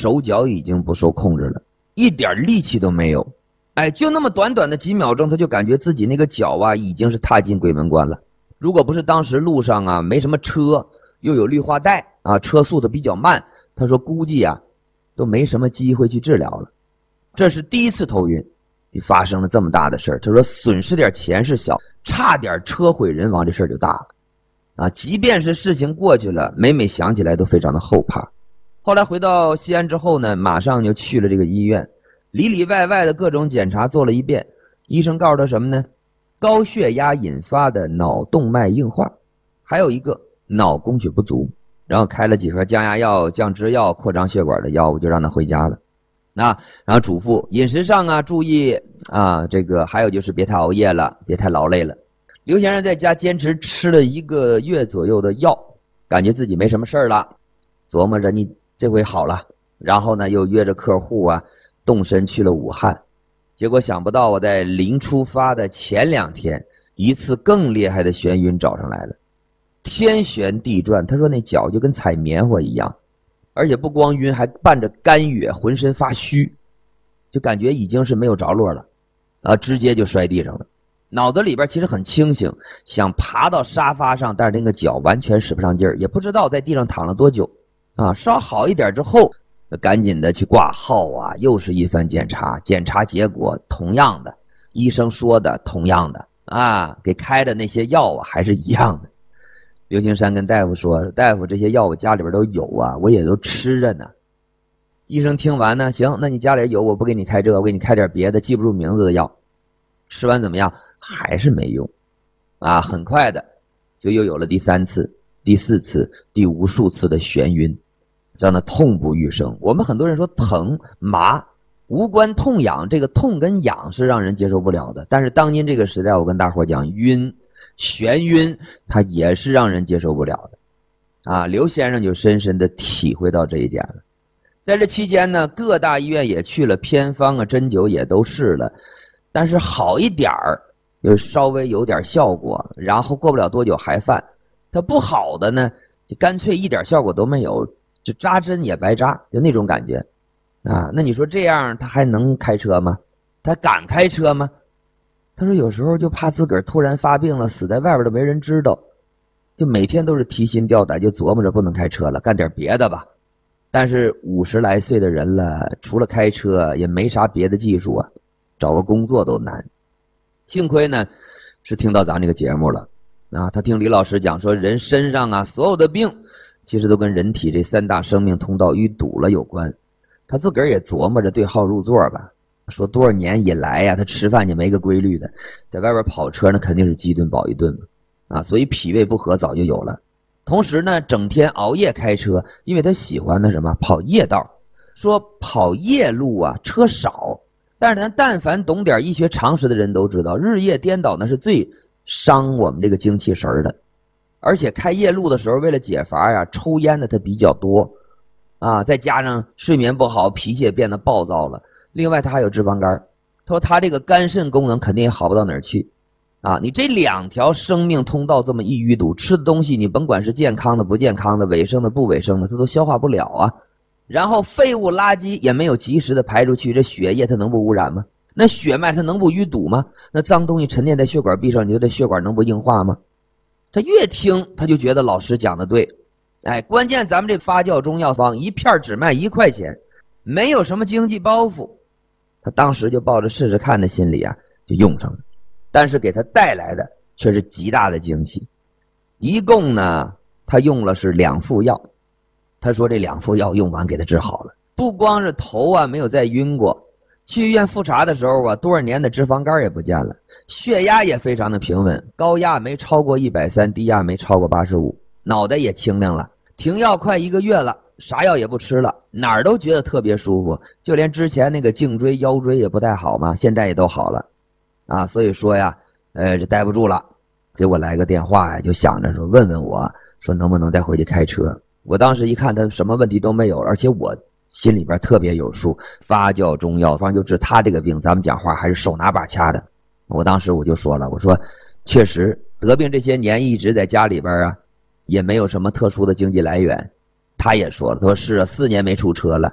手脚已经不受控制了，一点力气都没有。就那么短短的几秒钟，他就感觉自己那个脚啊已经是踏进鬼门关了。如果不是当时路上啊没什么车，又有绿化带啊，车速的比较慢，他说估计啊都没什么机会去治疗了。这是第一次头晕，发生了这么大的事儿。他说损失点钱是小，差点车毁人亡这事儿就大了即便是事情过去了，每每想起来都非常的后怕。后来回到西安之后呢，马上就去了这个医院，里里外外的各种检查做了一遍。医生告诉他什么呢？高血压引发的脑动脉硬化，还有一个脑供血不足，然后开了几盒降压药、降脂药、扩张血管的药物，就让他回家了。然后嘱咐饮食上啊注意这个还有就是别太熬夜了，别太劳累了。刘先生在家坚持吃了1个月左右的药，感觉自己没什么事儿了，琢磨着你这回好了，然后呢又约着客户啊动身去了武汉。结果想不到我在临出发的前2天，一次更厉害的眩晕找上来了，天旋地转。他说那脚就跟踩棉花一样，而且不光晕，还伴着干哕，浑身发虚，就感觉已经是没有着落了直接就摔地上了。脑子里边其实很清醒，想爬到沙发上，但是那个脚完全使不上劲儿，也不知道在地上躺了多久稍好一点之后赶紧的去挂号又是一番检查，检查结果同样的，医生说的同样的给开的那些药还是一样的。刘青山跟大夫说，大夫这些药我家里边都有我也都吃着呢。医生听完呢，行，那你家里有，我不给你开这个，我给你开点别的记不住名字的药。吃完怎么样？还是没用很快的就又有了第3次、第4次、第无数次的眩晕，让他痛不欲生。我们很多人说疼麻无关痛痒，这个痛跟痒是让人接受不了的，但是当今这个时代，我跟大伙讲，眩晕它也是让人接受不了的刘先生就深深的体会到这一点了。在这期间呢，各大医院也去了，偏方针灸也都试了，但是好一点就稍微有点效果，然后过不了多久还犯。它不好的呢，就干脆一点效果都没有，就扎针也白扎，就那种感觉那你说这样他还能开车吗？他敢开车吗？他说有时候就怕自个儿突然发病了，死在外边都没人知道，就每天都是提心吊胆，就琢磨着不能开车了，干点别的吧。但是50来岁的人了，除了开车也没啥别的技术找个工作都难。幸亏呢是听到咱这个节目了他听李老师讲说，人身上所有的病其实都跟人体这3大生命通道淤堵了有关。他自个儿也琢磨着对号入座吧，说多少年以来他吃饭就没个规律的，在外边跑车那肯定是饥顿饱一顿所以脾胃不和早就有了。同时呢整天熬夜开车，因为他喜欢的什么跑夜道，说跑夜路车少，但是咱但凡懂点医学常识的人都知道，日夜颠倒那是最伤我们这个精气神的。而且开夜路的时候，为了解乏抽烟的他比较多再加上睡眠不好，脾气也变得暴躁了。另外他还有脂肪肝，他说他这个肝肾功能肯定也好不到哪儿去你这2条生命通道这么一淤堵，吃的东西你甭管是健康的不健康的，卫生的不卫生的，它都消化不了然后废物垃圾也没有及时的排出去，这血液它能不污染吗？那血脉它能不淤堵吗？那脏东西沉淀在血管壁上，你说这血管能不硬化吗？他越听他就觉得老师讲的对，关键咱们这发酵中药方一片只卖1块钱，没有什么经济包袱。他当时就抱着试试看的心理就用上了，但是给他带来的却是极大的惊喜。一共呢他用了是2副药，他说这2副药用完给他治好了，不光是头没有再晕过，去医院复查的时候多少年的脂肪肝也不见了，血压也非常的平稳，高压没超过130，低压没超过85，脑袋也清亮了，停药快1个月了，啥药也不吃了，哪儿都觉得特别舒服，就连之前那个颈椎腰椎也不太好嘛，现在也都好了所以说这待不住了，给我来个电话就想着说问问我说能不能再回去开车。我当时一看他什么问题都没有，而且我心里边特别有数，发酵中药方就治他这个病，咱们讲话还是手拿把掐的。我当时我就说了，我说确实得病这些年一直在家里边也没有什么特殊的经济来源。他也说了，他说是4年没出车了，